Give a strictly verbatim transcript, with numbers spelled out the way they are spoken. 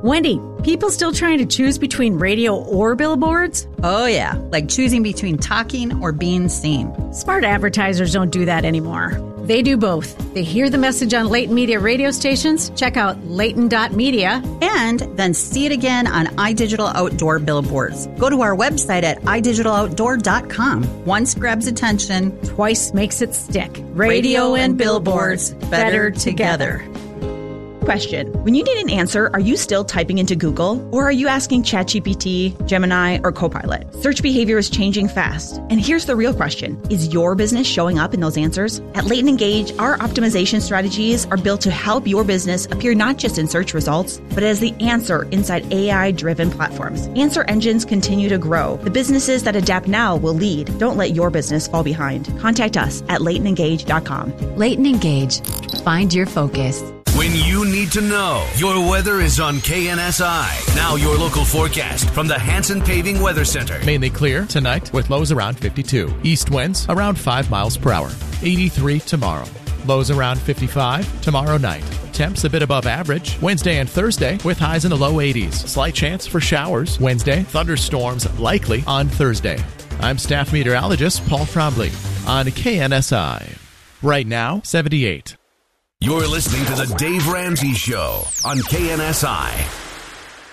Wendy, people still trying to choose between radio or billboards? Oh, yeah, like choosing between talking or being seen. Smart advertisers don't do that anymore. They do both. They hear the message on Leighton Media radio stations, check out leighton dot media, and then see it again on iDigital Outdoor billboards. Go to our website at i digital outdoor dot com. Once grabs attention, twice makes it stick. Radio, radio and billboards, better, better together. together. Question. When you need an answer, are you still typing into Google? Or are you asking ChatGPT, Gemini, or Copilot? Search behavior is changing fast. And here's the real question. Is your business showing up in those answers? At Leighton Engage, our optimization strategies are built to help your business appear not just in search results, but as the answer inside A I-driven platforms. Answer engines continue to grow. The businesses that adapt now will lead. Don't let your business fall behind. Contact us at leighton engage dot com. Leighton Engage. Find your focus. When you need to know, your weather is on K N S I. Now your local forecast from the Hanson Paving Weather Center. Mainly clear tonight with lows around fifty-two. East winds around five miles per hour. eighty-three tomorrow. Lows around fifty-five tomorrow night. Temps a bit above average Wednesday and Thursday with highs in the low eighties. Slight chance for showers Wednesday. Thunderstorms likely on Thursday. I'm staff meteorologist Paul Trombley on K N S I. Right now, seventy-eight. You're listening to the Dave Ramsey Show on K N S I.